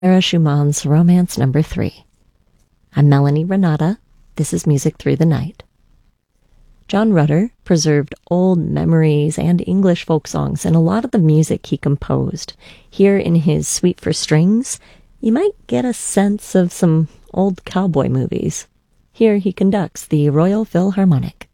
Clara Schumann's Romance No. 3. I'm Melanie Renata. This is Music Through the Night. John Rutter preserved old memories and English folk songs in a lot of the music he composed. Here in his Suite for Strings, you might get a sense of some old cowboy movies. Here he conducts the Royal Philharmonic.